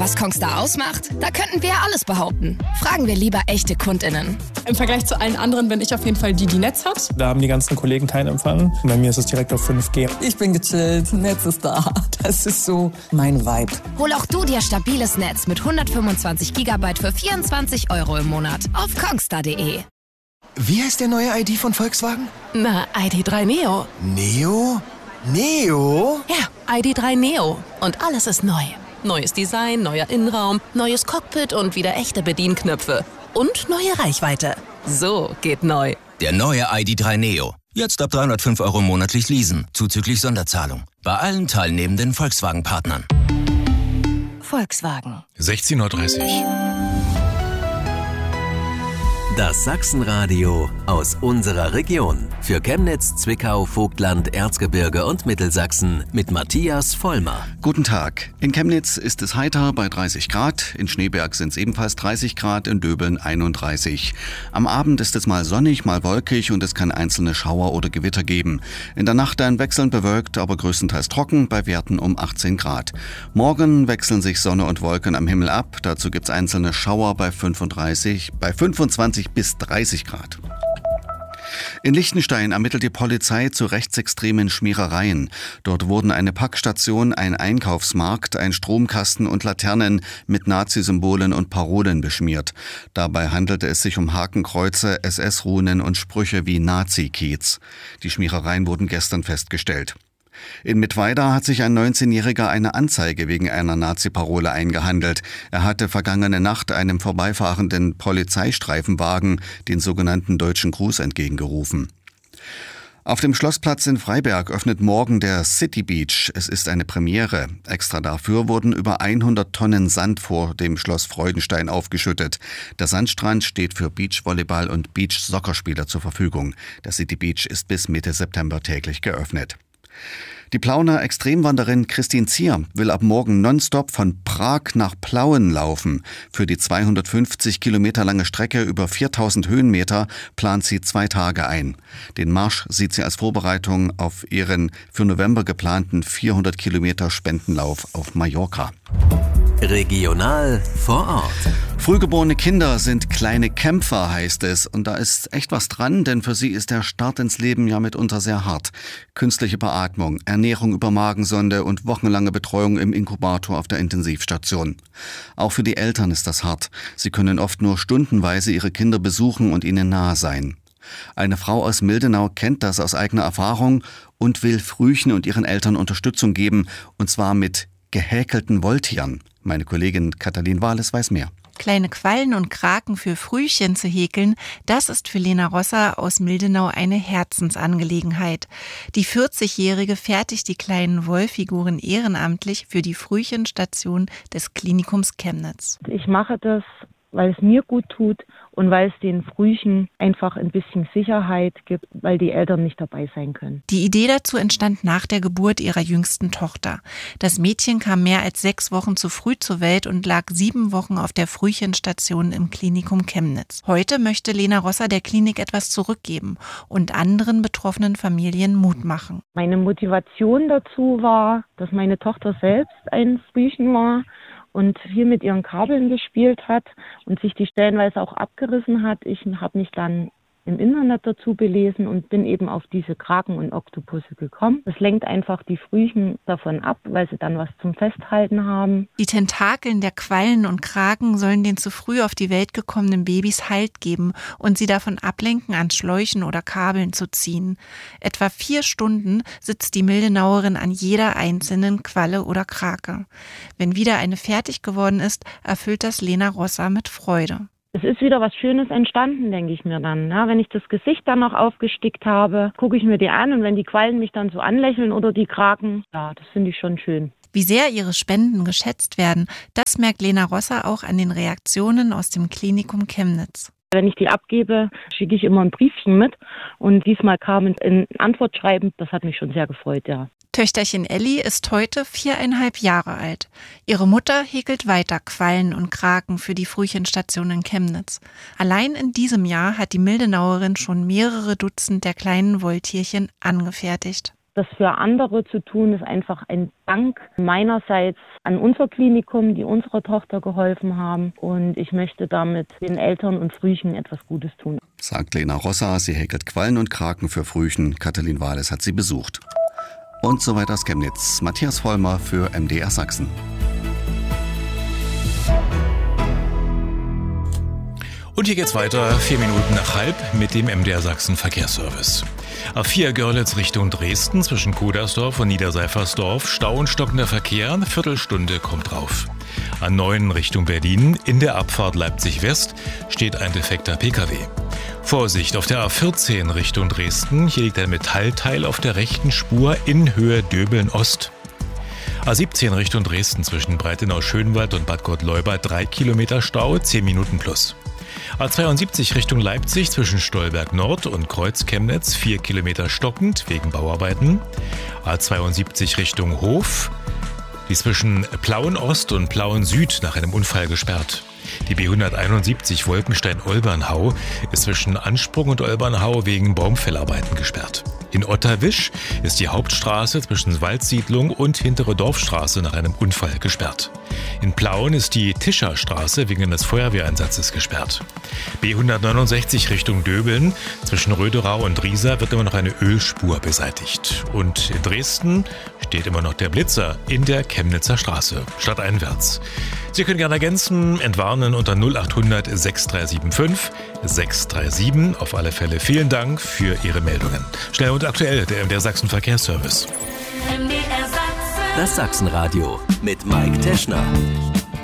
Was Kongstar ausmacht? Da könnten wir ja alles behaupten. Fragen wir lieber echte KundInnen. Im Vergleich zu allen anderen bin ich auf jeden Fall die Netz hat. Da haben die ganzen Kollegen keinen Empfang. Bei mir ist es direkt auf 5G. Ich bin gechillt, Netz ist da. Das ist so mein Vibe. Hol auch du dir stabiles Netz mit 125 GB für 24 € im Monat auf kongstar.de. Wie heißt der neue ID von Volkswagen? Na, ID.3 Neo. Neo? Neo? Ja, ID.3 Neo. Und alles ist neu. Neues Design, neuer Innenraum, neues Cockpit und wieder echte Bedienknöpfe. Und neue Reichweite. So geht neu. Der neue ID.3 Neo. Jetzt ab 305 € monatlich leasen, zuzüglich Sonderzahlung. Bei allen teilnehmenden Volkswagen-Partnern. Volkswagen. 16:30 Uhr. Das Sachsenradio aus unserer Region. Für Chemnitz, Zwickau, Vogtland, Erzgebirge und Mittelsachsen mit Matthias Vollmer. Guten Tag. In Chemnitz ist es heiter bei 30 Grad. In Schneeberg sind es ebenfalls 30 Grad, in Döbeln 31. Am Abend ist es mal sonnig, mal wolkig und es kann einzelne Schauer oder Gewitter geben. In der Nacht dann wechselnd bewölkt, aber größtenteils trocken bei Werten um 18 Grad. Morgen wechseln sich Sonne und Wolken am Himmel ab. Dazu gibt es einzelne Schauer bei 25 bis 30 Grad. In Liechtenstein ermittelt die Polizei zu rechtsextremen Schmierereien. Dort wurden eine Packstation, ein Einkaufsmarkt, ein Stromkasten und Laternen mit Nazi-Symbolen und Parolen beschmiert. Dabei handelte es sich um Hakenkreuze, SS-Runen und Sprüche wie Nazi-Kiez. Die Schmierereien wurden gestern festgestellt. In Mittweida hat sich ein 19-Jähriger eine Anzeige wegen einer Nazi-Parole eingehandelt. Er hatte vergangene Nacht einem vorbeifahrenden Polizeistreifenwagen den sogenannten Deutschen Gruß entgegengerufen. Auf dem Schlossplatz in Freiberg öffnet morgen der City Beach. Es ist eine Premiere. Extra dafür wurden über 100 Tonnen Sand vor dem Schloss Freudenstein aufgeschüttet. Der Sandstrand steht für Beachvolleyball und Beach-Soccerspieler zur Verfügung. Der City Beach ist bis Mitte September täglich geöffnet. Die Plauner Extremwanderin Christine Zier will ab morgen nonstop von Prag nach Plauen laufen. Für die 250 Kilometer lange Strecke über 4000 Höhenmeter plant sie 2 Tage ein. Den Marsch sieht sie als Vorbereitung auf ihren für November geplanten 400 Kilometer Spendenlauf auf Mallorca. Regional vor Ort. Frühgeborene Kinder sind kleine Kämpfer, heißt es. Und da ist echt was dran, denn für sie ist der Start ins Leben ja mitunter sehr hart. Künstliche Beatmung, Ernährung über Magensonde und wochenlange Betreuung im Inkubator auf der Intensivstation. Auch für die Eltern ist das hart. Sie können oft nur stundenweise ihre Kinder besuchen und ihnen nahe sein. Eine Frau aus Mildenau kennt das aus eigener Erfahrung und will Frühchen und ihren Eltern Unterstützung geben, und zwar mit gehäkelten Wolltieren. Meine Kollegin Katalin Wahles weiß mehr. Kleine Quallen und Kraken für Frühchen zu häkeln, das ist für Lena Rosser aus Mildenau eine Herzensangelegenheit. Die 40-Jährige fertigt die kleinen Wollfiguren ehrenamtlich für die Frühchenstation des Klinikums Chemnitz. Ich mache das, weil es mir gut tut und weil es den Frühchen einfach ein bisschen Sicherheit gibt, weil die Eltern nicht dabei sein können. Die Idee dazu entstand nach der Geburt ihrer jüngsten Tochter. Das Mädchen kam mehr als 6 Wochen zu früh zur Welt und lag 7 Wochen auf der Frühchenstation im Klinikum Chemnitz. Heute möchte Lena Rosser der Klinik etwas zurückgeben und anderen betroffenen Familien Mut machen. Meine Motivation dazu war, dass meine Tochter selbst ein Frühchen war und viel mit ihren Kabeln gespielt hat und sich die stellenweise auch abgerissen hat. Ich habe mich dann im Internet dazu belesen und bin eben auf diese Kraken und Oktopusse gekommen. Das lenkt einfach die Frühchen davon ab, weil sie dann was zum Festhalten haben. Die Tentakeln der Quallen und Kraken sollen den zu früh auf die Welt gekommenen Babys Halt geben und sie davon ablenken, an Schläuchen oder Kabeln zu ziehen. Etwa 4 Stunden sitzt die Mildenauerin an jeder einzelnen Qualle oder Krake. Wenn wieder eine fertig geworden ist, erfüllt das Lena Rosser mit Freude. Es ist wieder was Schönes entstanden, denke ich mir dann. Ja, wenn ich das Gesicht dann noch aufgestickt habe, gucke ich mir die an und wenn die Quallen mich dann so anlächeln oder die Kraken, ja, das finde ich schon schön. Wie sehr ihre Spenden geschätzt werden, das merkt Lena Rosser auch an den Reaktionen aus dem Klinikum Chemnitz. Wenn ich die abgebe, schicke ich immer ein Briefchen mit und diesmal kam ein Antwortschreiben, das hat mich schon sehr gefreut, ja. Töchterchen Elli ist heute 4,5 Jahre alt. Ihre Mutter häkelt weiter Quallen und Kraken für die Frühchenstation in Chemnitz. Allein in diesem Jahr hat die Mildenauerin schon mehrere Dutzend der kleinen Wolltierchen angefertigt. Das für andere zu tun, ist einfach ein Dank meinerseits an unser Klinikum, die unserer Tochter geholfen haben. Und ich möchte damit den Eltern und Frühchen etwas Gutes tun. Sagt Lena Rossa, sie häkelt Quallen und Kraken für Frühchen. Katalin Wahles hat sie besucht. Und so weiter aus Chemnitz. Matthias Vollmer für MDR Sachsen. Und hier geht's weiter, 4 Minuten nach halb mit dem MDR Sachsen Verkehrsservice. A4 Görlitz Richtung Dresden zwischen Kudersdorf und Niederseifersdorf, Stau und stockender Verkehr, eine Viertelstunde kommt drauf. A9 Richtung Berlin, in der Abfahrt Leipzig West steht ein defekter Pkw. Vorsicht, auf der A14 Richtung Dresden, hier liegt ein Metallteil auf der rechten Spur in Höhe Döbeln Ost. A17 Richtung Dresden zwischen Breitenau-Schönwald und Bad Gott-Leubert 3 Kilometer Stau, 10 Minuten plus. A72 Richtung Leipzig zwischen Stolberg Nord und Kreuz Chemnitz 4 Kilometer stockend wegen Bauarbeiten. A72 Richtung Hof, die zwischen Plauen Ost und Plauen Süd nach einem Unfall gesperrt. Die B171 Wolkenstein-Olbernhau ist zwischen Ansprung und Olbernhau wegen Baumfellarbeiten gesperrt. In Otterwisch ist die Hauptstraße zwischen Waldsiedlung und Hintere Dorfstraße nach einem Unfall gesperrt. In Plauen ist die Tischerstraße wegen eines Feuerwehreinsatzes gesperrt. B169 Richtung Döbeln zwischen Röderau und Riesa wird immer noch eine Ölspur beseitigt. Und in Dresden steht immer noch der Blitzer in der Chemnitzer Straße, stadteinwärts. Sie können gerne ergänzen, entwarnen unter 0800 6375 637. Auf alle Fälle vielen Dank für Ihre Meldungen. Schnell und aktuell, der MDR Sachsen Verkehrsservice. Das Sachsenradio mit Mike Teschner.